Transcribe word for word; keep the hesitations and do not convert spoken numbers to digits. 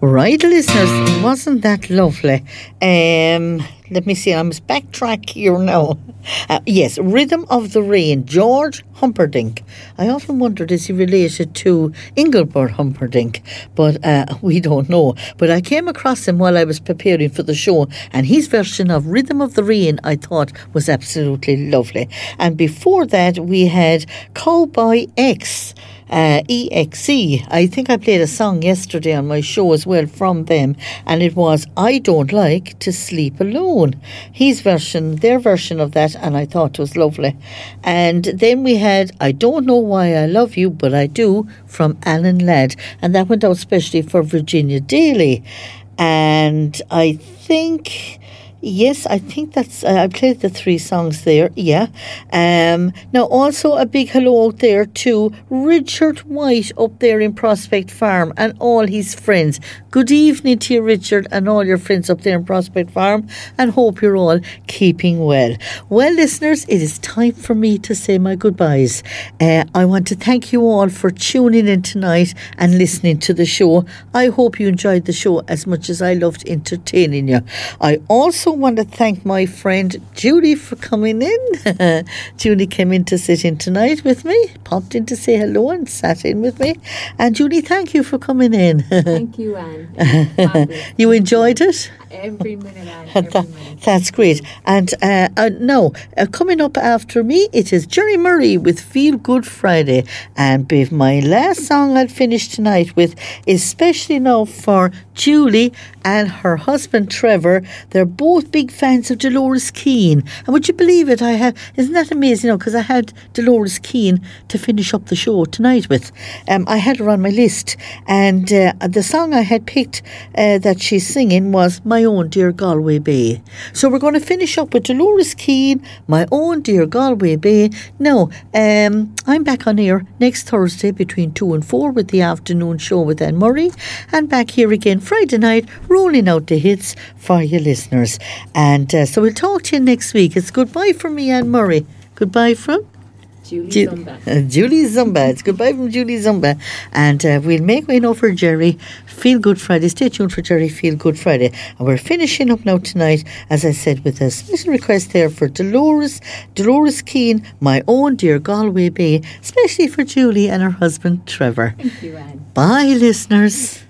Right, listeners, wasn't that lovely? Um, let me see, I must backtrack here now. Uh, yes, Rhythm of the Rain, George Humperdinck. I often wondered, is he related to Engelbert Humperdinck? But uh, we don't know. But I came across him while I was preparing for the show, and his version of Rhythm of the Rain I thought was absolutely lovely. And before that, we had Cowboy X. Uh, E X E. I think I played a song yesterday on my show as well from them, and it was I Don't Like to Sleep Alone. His version, their version of that, and I thought it was lovely. And then we had I Don't Know Why I Love You, But I Do from Alan Ladd, and that went out especially for Virginia Daly. And I think... Yes, I think that's, uh, I played the three songs there, yeah. Um, now, also a big hello out there to Richard White up there in Prospect Farm and all his friends. Good evening to you, Richard, and all your friends up there in Prospect Farm, and hope you're all keeping well. Well, listeners, it is time for me to say my goodbyes. Uh, I want to thank you all for tuning in tonight and listening to the show. I hope you enjoyed the show as much as I loved entertaining you. I also want to thank my friend Julie for coming in. Julie came in to sit in tonight with me, popped in to say hello and sat in with me. And Julie, thank you for coming in. Thank you, Anne. You enjoyed it? Every minute, Anne. Every that, minute. That's great. And uh, uh, no, uh, coming up after me, it is Jerry Murray with Feel Good Friday. And with my last song I'll finish tonight with, especially now for Julie and her husband Trevor. They're both big fans of Dolores Keane. And would you believe it? I have, isn't that amazing? You know, because I had Dolores Keane to finish up the show tonight with. Um, I had her on my list. And uh, the song I had picked uh, that she's singing was My Own Dear Galway Bay. So we're going to finish up with Dolores Keane, My Own Dear Galway Bay. Now, um, I'm back on air next Thursday between two and four with the afternoon show with Anne Murray. And back here again Friday night, rolling out the hits for you listeners. And uh, so we'll talk to you next week. It's goodbye from me, Anne Murray. Goodbye from Julie Ju- Zumba. Uh, Julie Zumba. It's goodbye from Julie Zumba. And uh, we'll make way now for Jerry. Feel Good Friday. Stay tuned for Jerry Feel Good Friday. And we're finishing up now tonight, as I said, with a special request there for Dolores, Dolores Keane, My Own Dear Galway Bay, especially for Julie and her husband Trevor. Thank you, Anne. Bye, listeners.